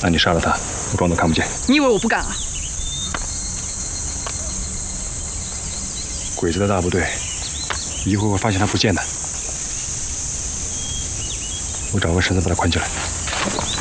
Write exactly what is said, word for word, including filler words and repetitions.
那你杀了他，我装作看不见。 你以为我不敢啊？ 鬼子的大部队，一会儿会发现他不见的。我找个绳子把他捆起来。